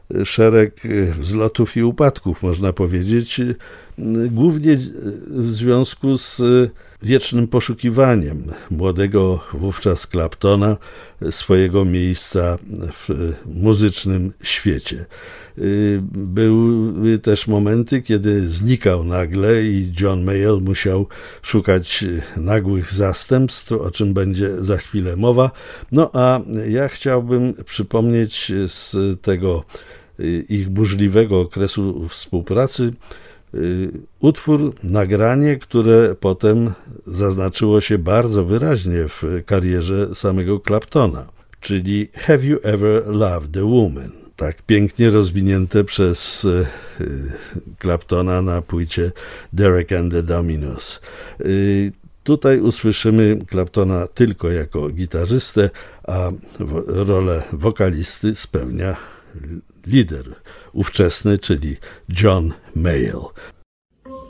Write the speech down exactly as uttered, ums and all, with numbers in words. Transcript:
szereg wzlotów i upadków, można powiedzieć, głównie w związku z wiecznym poszukiwaniem młodego wówczas Claptona swojego miejsca w muzycznym świecie. Były też momenty, kiedy znikał nagle i John Mayall musiał szukać nagłych zastępstw, o czym będzie za chwilę mowa. No a ja chciałbym przypomnieć z tego ich burzliwego okresu współpracy utwór, nagranie, które potem zaznaczyło się bardzo wyraźnie w karierze samego Claptona, czyli Have You Ever Loved a Woman? Tak pięknie rozwinięte przez Claptona na płycie Derek and the Dominos. Tutaj usłyszymy Claptona tylko jako gitarzystę, a rolę wokalisty spełnia lider ówczesny, czyli John Mayall.